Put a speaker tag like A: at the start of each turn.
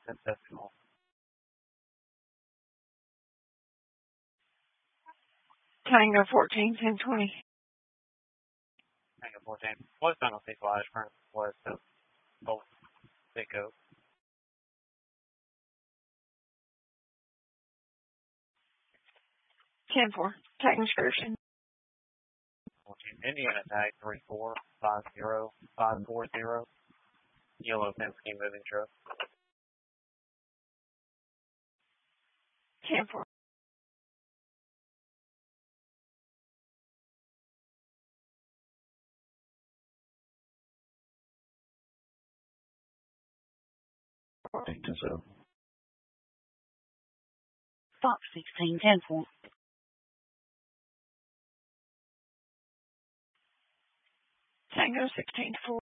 A: That's cool.
B: Tango 14, 1020.
A: Tango 14. What's on the flash print was the both Pico.
B: Ten four. Titan excursion.
A: 14. Indiana tag 3450540. Yellow Penske moving truck.
B: 10 4.
C: Fox 16, 10 4.
B: Tango 16 4.